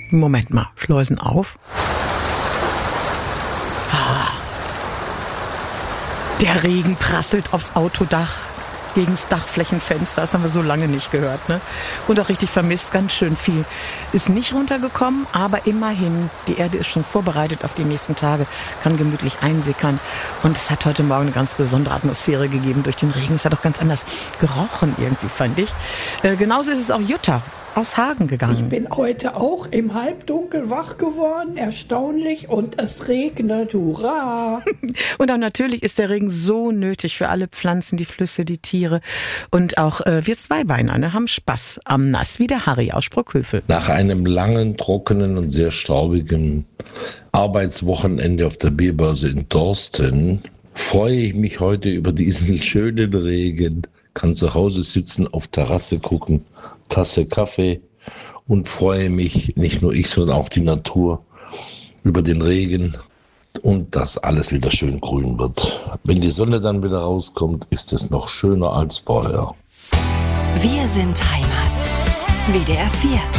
Moment mal, Schleusen auf. Der Regen prasselt aufs Autodach, gegens Dachflächenfenster. Das haben wir so lange nicht gehört, ne? Und auch richtig vermisst, ganz schön viel. Ist nicht runtergekommen, aber immerhin, die Erde ist schon vorbereitet auf die nächsten Tage, kann gemütlich einsickern. Und es hat heute Morgen eine ganz besondere Atmosphäre gegeben durch den Regen. Es hat auch ganz anders gerochen irgendwie, fand ich. Genauso ist es auch Jutta aus Hagen gegangen. Ich bin heute auch im Halbdunkel wach geworden, erstaunlich, und es regnet, hurra! Und auch natürlich ist der Regen so nötig für alle Pflanzen, die Flüsse, die Tiere. Und auch wir Zweibeiner, ne, haben Spaß am Nass, wie der Harry aus Sprockhövel. Nach einem langen, trockenen und sehr staubigen Arbeitswochenende auf der Bierbörse in Dorsten freue ich mich heute über diesen schönen Regen. Kann zu Hause sitzen, auf Terrasse gucken, Tasse Kaffee und freue mich, nicht nur ich, sondern auch die Natur, über den Regen und dass alles wieder schön grün wird. Wenn die Sonne dann wieder rauskommt, ist es noch schöner als vorher. Wir sind Heimat. WDR 4